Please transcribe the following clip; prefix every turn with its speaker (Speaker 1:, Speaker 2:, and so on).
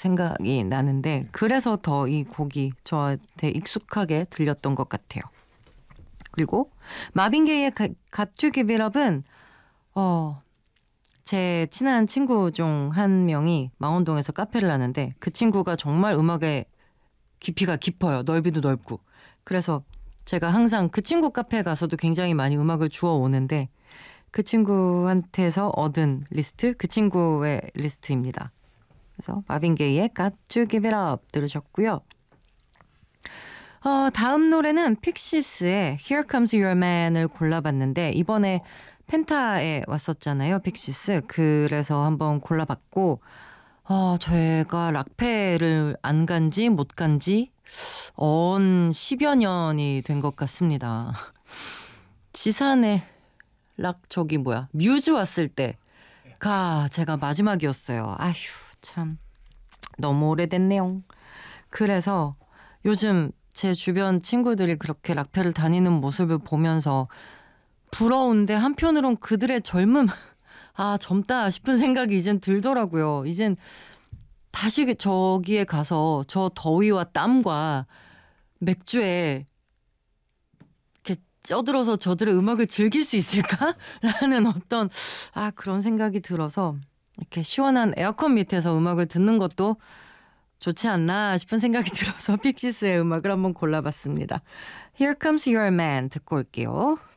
Speaker 1: 생각이 나는데 그래서 더 이 곡이 저한테 익숙하게 들렸던 것 같아요. 그리고 마빈 게이의 Got to Give It Up은 제 친한 친구 중 한 명이 망원동에서 카페를 하는데 그 친구가 정말 음악의 깊이가 깊어요. 넓이도 넓고. 그래서 제가 항상 그 친구 카페에 가서도 굉장히 많이 음악을 주워 오는데 그 친구한테서 얻은 리스트, 그 친구의 리스트입니다. 그래서 마빈 게이의 Got to Give It Up 들으셨고요. 다음 노래는 픽시스의 Here Comes Your Man을 골라봤는데 이번에 펜타에 왔었잖아요, 픽시스. 그래서 한번 골라봤고 제가 락페를 안 간지 못 간지 10여 년이 된 것 같습니다. 지산에 뮤즈 왔을 때가 제가 마지막이었어요. 아휴 참 너무 오래됐네요. 그래서 요즘 제 주변 친구들이 그렇게 락페를 다니는 모습을 보면서 부러운데 한편으론 그들의 젊음 젊다 싶은 생각이 이젠 들더라고요. 이젠 다시 저기에 가서 저 더위와 땀과 맥주에 이렇게 쪄들어서 저들의 음악을 즐길 수 있을까라는 어떤 그런 생각이 들어서 이렇게 시원한 에어컨 밑에서 음악을 듣는 것도 좋지 않나 싶은 생각이 들어서 픽시스의 음악을 한번 골라봤습니다. Here Comes Your Man 듣고 올게요.